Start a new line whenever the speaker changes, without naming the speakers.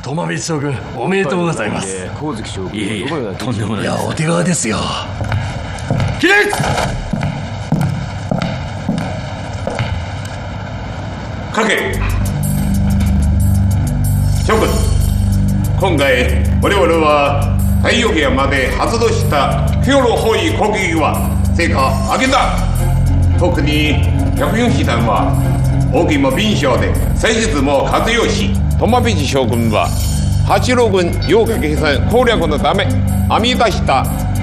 苫米将軍おめでとうございます。
光月将軍、
いえいえ、
どのような
とんでもない
いや、お手柄ですよ。
起立。
かけ諸君、今回我々は太陽系まで発動したヒョロ包囲攻撃は成果を上げた。特に104師団は大きな敏捷で戦術も活用し、苫米将軍は八郎軍溶化計算攻略のため編み出した